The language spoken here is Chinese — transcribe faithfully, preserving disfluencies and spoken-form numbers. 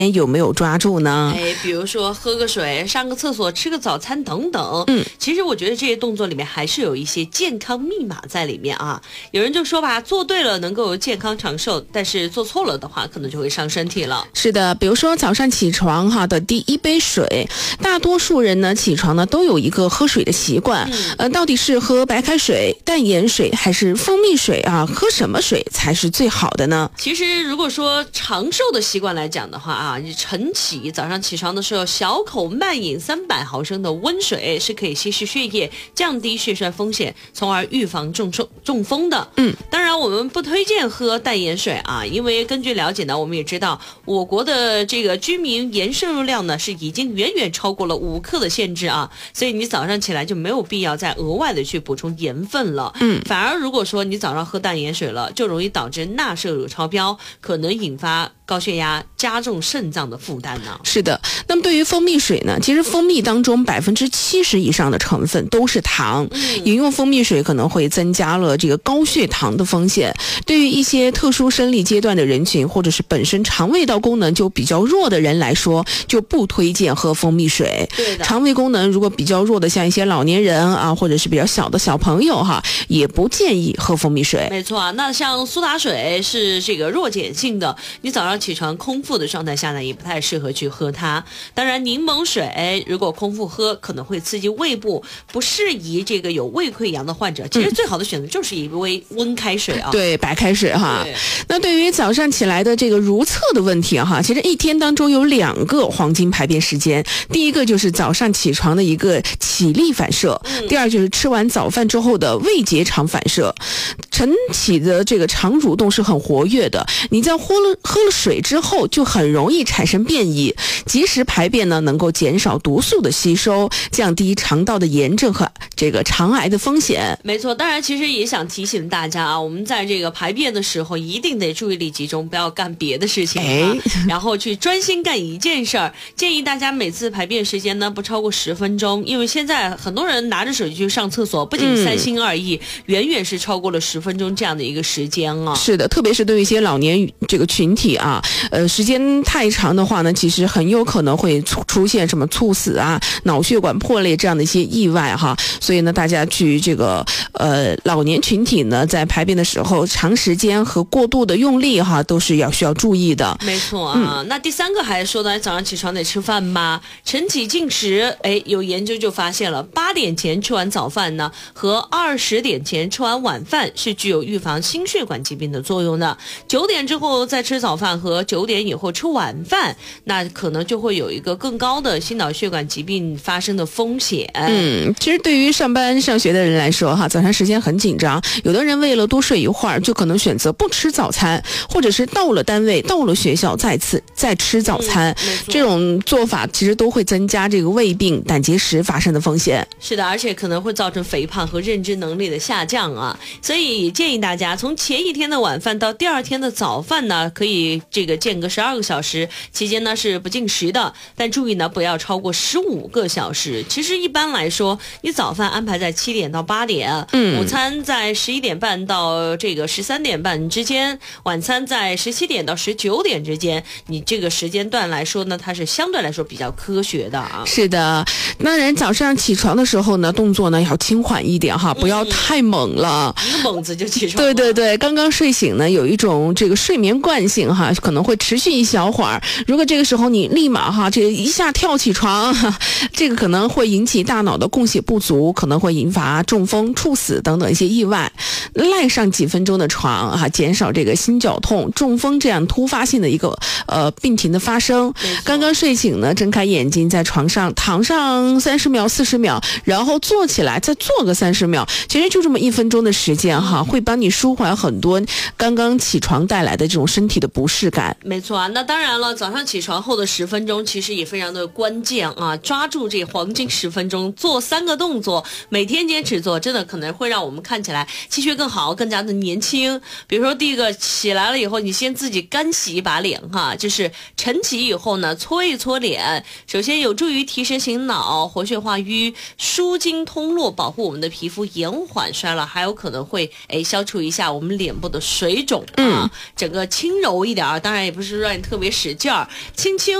有没有抓住呢？ 哎，比如说喝个水、上个厕所、吃个早餐等等。 嗯， 其实我觉得这些动作里面还是有一些健康密码在里面啊。有人就说吧，做对了能够健康长寿，但是做错了的话，可能就会伤身体了。 是的，比如说早上起床哈的第一杯水，大多数人呢起床呢都有一个喝水的习惯。嗯、呃，到底是喝白开水、淡盐水还是蜂蜜水啊？喝什么水才是最好的呢？ 其实如果说长寿的习惯来讲的话啊，你晨起早上起床的时候，小口慢饮三百毫升的温水是可以稀释血液，降低血栓风险，从而预防中中中风的。嗯，当然我们不推荐喝淡盐水啊，因为根据了解呢，我们也知道我国的这个居民盐摄入量呢是已经远远超过了五克的限制啊，所以你早上起来就没有必要再额外的去补充盐分了。嗯，反而如果说你早上喝淡盐水了，就容易导致钠摄入超标，可能引发高血压，加重肾脏的负担呢。 是的，那么对于蜂蜜水呢，其实蜂蜜当中百分之七十以上的成分都是糖，嗯、饮用蜂蜜水可能会增加了这个高血糖的风险。对于一些特殊生理阶段的人群，或者是本身肠胃道功能就比较弱的人来说，就不推荐喝蜂蜜水。 对的， 肠胃功能如果比较弱的，像一些老年人啊，或者是比较小的小朋友哈，也不建议喝蜂蜜水。 没错啊，那像苏打水是这个弱碱性的，你早上起床空腹的状态下呢，也不太适合去喝它。当然，柠檬水如果空腹喝，可能会刺激胃部，不适宜这个有胃溃疡的患者。其实最好的选择就是一杯温开水啊， 对，白开水哈。那对于早上起来的这个如厕的问题哈，其实一天当中有两个黄金排便时间，第一个就是早上起床的一个起立反射，嗯、第二就是吃完早饭之后的胃结肠反射。晨起的这个肠蠕动是很活跃的，你在喝了喝了水之后就很容易产生便意，及时排便呢能够减少毒素的吸收，降低肠道的炎症和这个肠癌的风险。 没错，当然其实也想提醒大家啊，我们在这个排便的时候一定得注意力集中，不要干别的事情啊，哎、然后去专心干一件事儿。建议大家每次排便时间呢不超过十分钟，因为现在很多人拿着手机去上厕所，不仅三心二意，嗯、远远是超过了十分钟这样的一个时间啊。 是的，特别是对于一些老年这个群体啊，呃，时间太长的话呢，其实很有可能会出出现什么猝死啊、脑血管破裂这样的一些意外哈。所以呢，大家去这个呃老年群体呢，在排便的时候，长时间和过度的用力哈，都是要需要注意的。 没错啊，嗯、那第三个还说呢，早上起床得吃饭吗？晨起进食，哎，有研究就发现了，八点前吃完早饭呢，和二十点前吃完晚饭是具有预防心血管疾病的作用的。九点之后再吃早饭和九点以后吃晚饭，那可能就会有一个更高的心脑血管疾病发生的风险。 嗯，其实对于上班上学的人来说哈，早上时间很紧张，有的人为了多睡一会儿，就可能选择不吃早餐，或者是到了单位、到了学校再次再吃早餐。嗯、这种做法其实都会增加这个胃病、胆结石发生的风险。 是的，而且可能会造成肥胖和认知能力的下降啊。所以建议大家从前一天的晚饭到第二天的早饭呢，可以这个间隔十二个小时，期间呢是不进食的，但注意呢不要超过十五个小时。其实一般来说，你早饭安排在七点到八点，嗯，午餐在十一点半到这个十三点半之间，晚餐在十七点到十九点之间，你这个时间段来说呢，它是相对来说比较科学的啊。 是的，那人早上起床的时候呢，动作呢要轻缓一点哈，不要太猛了， 嗯、一个猛子就起床了。 对对对，刚刚睡醒呢，有一种这个睡眠惯性哈，可能会持续一小会儿。如果这个时候你立马哈，这个一下跳起床，这个可能会引起大脑的供血不足，可能会引发中风、猝死等等一些意外。赖上几分钟的床哈，减少这个心绞痛、中风这样突发性的一个呃病情的发生。刚刚睡醒呢，睁开眼睛，在床上躺上三十秒、四十秒，然后坐起来再坐个三十秒，其实就这么一分钟的时间哈，会帮你舒缓很多刚刚起床带来的这种身体的不适感。 没错啊，那当然了，早上起床后的十分钟其实也非常的关键啊，抓住这黄金十分钟，做三个动作，每天坚持做，真的可能会让我们看起来气血更好，更加的年轻。比如说第一个，起来了以后，你先自己干洗一把脸哈，就是晨起以后呢，搓一搓脸，首先有助于提神醒脑、活血化瘀、舒筋通络，保护我们的皮肤，延缓衰老，还有可能会哎消除一下我们脸部的水肿啊，嗯、整个轻柔一点， 当然也不是让你特别使劲儿，轻轻